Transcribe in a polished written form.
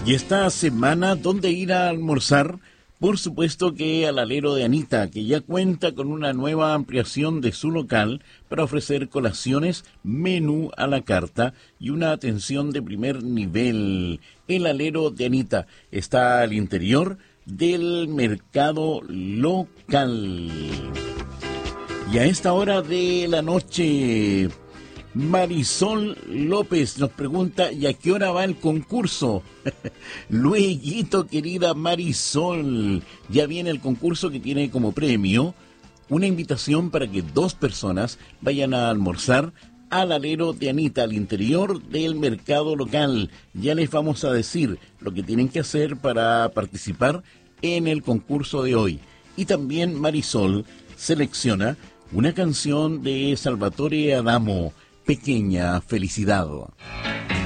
Y esta semana, ¿dónde ir a almorzar? Por supuesto que al alero de Anita, que ya cuenta con una nueva ampliación de su local para ofrecer colaciones, menú a la carta y una atención de primer nivel. El alero de Anita está al interior del mercado local. Y a esta hora de la noche, Marisol López nos pregunta, ¿y a qué hora va el concurso? Lueguito, querida Marisol, ya viene el concurso que tiene como premio una invitación para que 2 personas vayan a almorzar al alero de Anita, al interior del mercado local. Ya les vamos a decir lo que tienen que hacer para participar en el concurso de hoy. Y también Marisol selecciona una canción de Salvatore Adamo, Pequeña Felicidad.